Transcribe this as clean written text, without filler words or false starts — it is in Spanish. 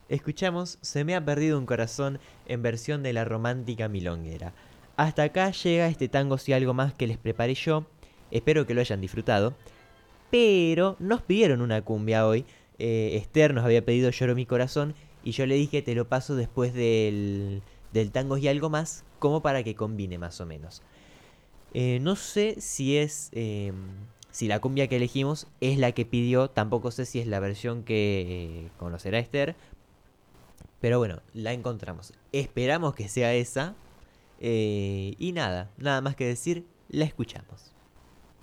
Escuchamos Se me ha perdido un corazón en versión de la romántica milonguera. Hasta acá llega este tango y algo más que les preparé yo. Espero que lo hayan disfrutado. Pero nos pidieron una cumbia hoy. Esther nos había pedido Lloro mi corazón y yo le dije te lo paso después del tango y algo más, como para que combine más o menos. No sé si es... si la cumbia que elegimos es la que pidió, tampoco sé si es la versión que conocerá Esther, pero bueno, la encontramos. Esperamos que sea esa. Y nada, nada más que decir, la escuchamos.